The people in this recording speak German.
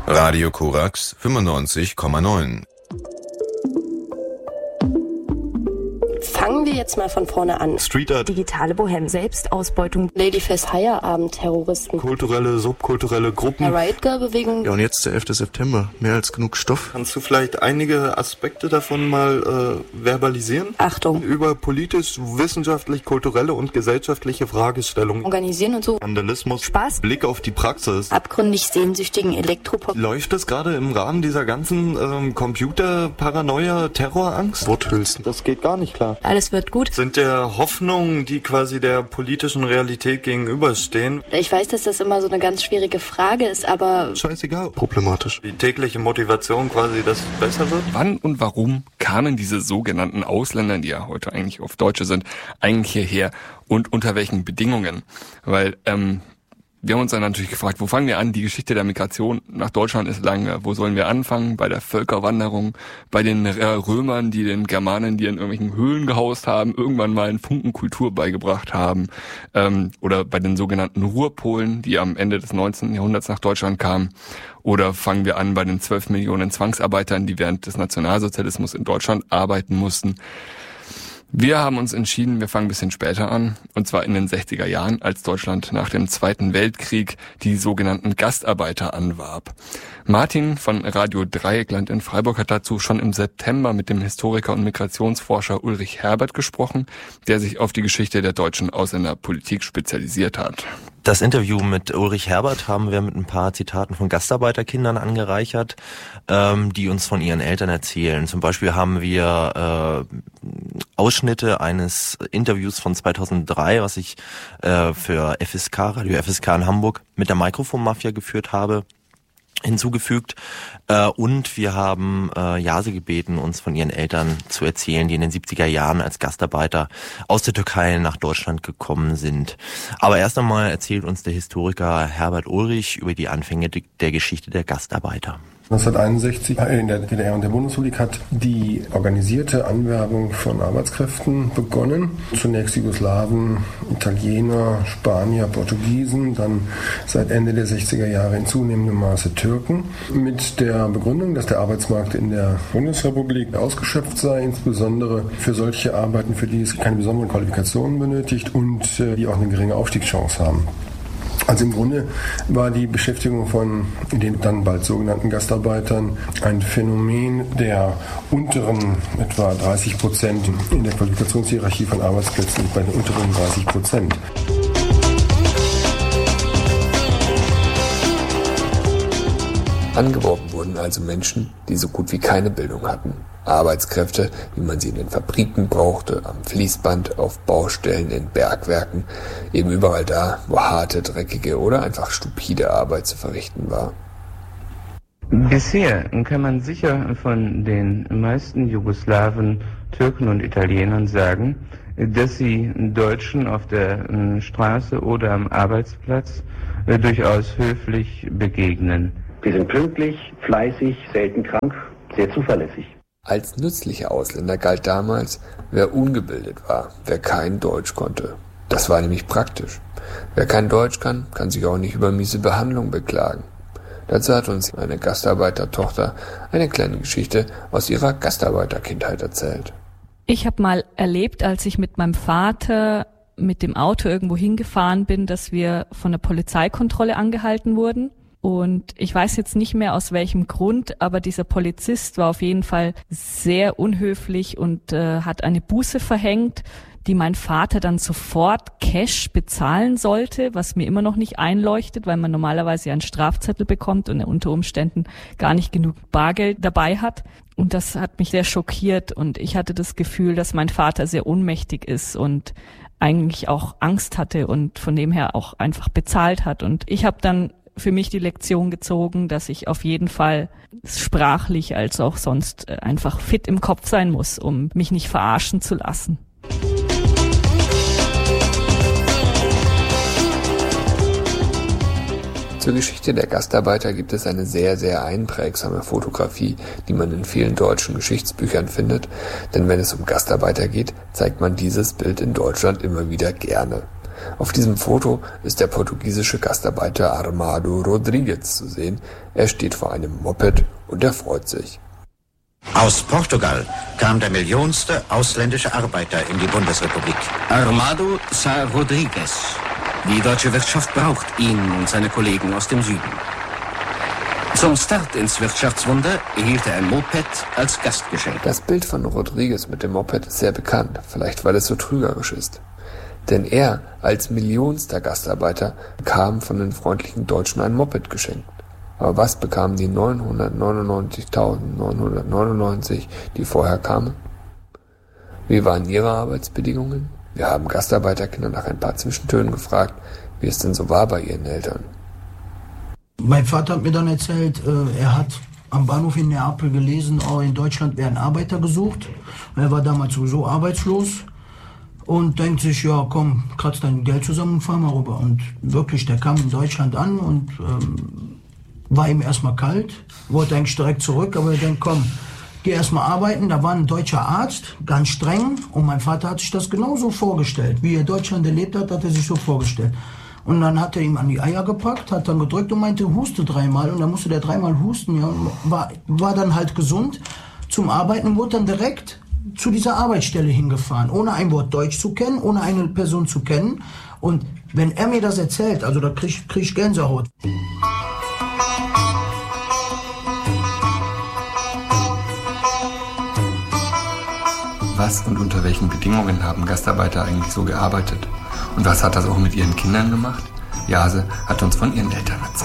Radio Korax 95,9. Fangen wir jetzt mal von vorne an. Street Art, digitale Bohem, Selbstausbeutung, Ladyfest Feierabend, Terroristen, kulturelle, subkulturelle Gruppen. Riot Girl Bewegung. Ja, und jetzt der 11. September. Mehr als genug Stoff. Kannst du vielleicht einige Aspekte davon mal verbalisieren? Achtung. Über politisch, wissenschaftlich, kulturelle und gesellschaftliche Fragestellungen. Organisieren und so. Vandalismus. Spaß. Blick auf die Praxis. Abgründig sehnsüchtigen Elektropop. Läuft das gerade im Rahmen dieser ganzen Computer-Paranoia, Terrorangst? Worthülsen. Das geht gar nicht klar. Alles wird gut. Sind der Hoffnungen, die quasi der politischen Realität gegenüberstehen. Ich weiß, dass das immer so eine ganz schwierige Frage ist, aber Scheißegal. Problematisch. Die tägliche Motivation quasi, dass es besser wird. Wann und warum kamen diese sogenannten Ausländer, die ja heute eigentlich oft Deutsche sind, eigentlich hierher und unter welchen Bedingungen? Weil wir haben uns dann natürlich gefragt, wo fangen wir an? Die Geschichte der Migration nach Deutschland ist lange. Wo sollen wir anfangen? Bei der Völkerwanderung, bei den Römern, die den Germanen, die in irgendwelchen Höhlen gehaust haben, irgendwann mal einen Funken Kultur beigebracht haben. Oder bei den sogenannten Ruhrpolen, die am Ende des 19. Jahrhunderts nach Deutschland kamen. Oder fangen wir an bei den 12 Millionen Zwangsarbeitern, die während des Nationalsozialismus in Deutschland arbeiten mussten. Wir haben uns entschieden, wir fangen ein bisschen später an, und zwar in den 60er Jahren, als Deutschland nach dem Zweiten Weltkrieg die sogenannten Gastarbeiter anwarb. Martin von Radio Dreieckland in Freiburg hat dazu schon im September mit dem Historiker und Migrationsforscher Ulrich Herbert gesprochen, der sich auf die Geschichte der deutschen Ausländerpolitik spezialisiert hat. Das Interview mit Ulrich Herbert haben wir mit ein paar Zitaten von Gastarbeiterkindern angereichert, die uns von ihren Eltern erzählen. Zum Beispiel haben wir Ausschnitte eines Interviews von 2003, was ich für Radio FSK in Hamburg mit der Mikrofonmafia geführt habe, hinzugefügt. Und wir haben Jase gebeten, uns von ihren Eltern zu erzählen, die in den 70er Jahren als Gastarbeiter aus der Türkei nach Deutschland gekommen sind. Aber erst einmal erzählt uns der Historiker Herbert Ulrich über die Anfänge der Geschichte der Gastarbeiter. 1961 in der DDR und der Bundesrepublik hat die organisierte Anwerbung von Arbeitskräften begonnen. Zunächst Jugoslawen, Italiener, Spanier, Portugiesen, dann seit Ende der 60er Jahre in zunehmendem Maße Türken. Mit der Begründung, dass der Arbeitsmarkt in der Bundesrepublik ausgeschöpft sei, insbesondere für solche Arbeiten, für die es keine besonderen Qualifikationen benötigt und die auch eine geringe Aufstiegschance haben. Also im Grunde war die Beschäftigung von den dann bald sogenannten Gastarbeitern ein Phänomen der unteren etwa 30% in der Qualifikationshierarchie von Arbeitsplätzen, bei den unteren 30%. Angeworben wurden also Menschen, die so gut wie keine Bildung hatten. Arbeitskräfte, wie man sie in den Fabriken brauchte, am Fließband, auf Baustellen, in Bergwerken, eben überall da, wo harte, dreckige oder einfach stupide Arbeit zu verrichten war. Bisher kann man sicher von den meisten Jugoslawen, Türken und Italienern sagen, dass sie Deutschen auf der Straße oder am Arbeitsplatz durchaus höflich begegnen. Wir sind pünktlich, fleißig, selten krank, sehr zuverlässig. Als nützlicher Ausländer galt damals, wer ungebildet war, wer kein Deutsch konnte. Das war nämlich praktisch. Wer kein Deutsch kann, kann sich auch nicht über miese Behandlung beklagen. Dazu hat uns eine Gastarbeitertochter eine kleine Geschichte aus ihrer Gastarbeiterkindheit erzählt. Ich habe mal erlebt, als ich mit meinem Vater mit dem Auto irgendwo hingefahren bin, dass wir von der Polizeikontrolle angehalten wurden. Und ich weiß jetzt nicht mehr aus welchem Grund, aber dieser Polizist war auf jeden Fall sehr unhöflich und hat eine Buße verhängt, die mein Vater dann sofort Cash bezahlen sollte, was mir immer noch nicht einleuchtet, weil man normalerweise einen Strafzettel bekommt und er unter Umständen gar nicht genug Bargeld dabei hat. Und das hat mich sehr schockiert und ich hatte das Gefühl, dass mein Vater sehr ohnmächtig ist und eigentlich auch Angst hatte und von dem her auch einfach bezahlt hat. Und ich habe dann für mich die Lektion gezogen, dass ich auf jeden Fall sprachlich als auch sonst einfach fit im Kopf sein muss, um mich nicht verarschen zu lassen. Zur Geschichte der Gastarbeiter gibt es eine sehr, sehr einprägsame Fotografie, die man in vielen deutschen Geschichtsbüchern findet, denn wenn es um Gastarbeiter geht, zeigt man dieses Bild in Deutschland immer wieder gerne. Auf diesem Foto ist der portugiesische Gastarbeiter Armando Rodrigues zu sehen. Er steht vor einem Moped und er freut sich. Aus Portugal kam der millionste ausländische Arbeiter in die Bundesrepublik. Armando Sá Rodrigues. Die deutsche Wirtschaft braucht ihn und seine Kollegen aus dem Süden. Zum Start ins Wirtschaftswunder erhielt er ein Moped als Gastgeschenk. Das Bild von Rodrigues mit dem Moped ist sehr bekannt, vielleicht weil es so trügerisch ist. Denn er als millionster Gastarbeiter bekam von den freundlichen Deutschen ein Moped geschenkt. Aber was bekamen die 999.999, die vorher kamen? Wie waren ihre Arbeitsbedingungen? Wir haben Gastarbeiterkinder nach ein paar Zwischentönen gefragt, wie es denn so war bei ihren Eltern. Mein Vater hat mir dann erzählt, er hat am Bahnhof in Neapel gelesen, in Deutschland werden Arbeiter gesucht. Er war damals sowieso arbeitslos und denkt sich, ja komm, kratz dein Geld zusammen und fahr mal rüber. Und wirklich, der kam in Deutschland an und war ihm erstmal kalt, wollte eigentlich direkt zurück, aber er denkt, komm, geh erstmal arbeiten. Da war ein deutscher Arzt, ganz streng, und mein Vater hat sich das genauso vorgestellt. Wie er Deutschland erlebt hat, hat er sich so vorgestellt. Und dann hat er ihm an die Eier gepackt, hat dann gedrückt und meinte, huste 3-mal. Und dann musste der 3-mal husten, ja, und war dann halt gesund zum Arbeiten und wurde dann direkt zu dieser Arbeitsstelle hingefahren, ohne ein Wort Deutsch zu kennen, ohne eine Person zu kennen. Und wenn er mir das erzählt, also da krieg ich Gänsehaut. Was und unter welchen Bedingungen haben Gastarbeiter eigentlich so gearbeitet? Und was hat das auch mit ihren Kindern gemacht? Jase hat uns von ihren Eltern erzählt.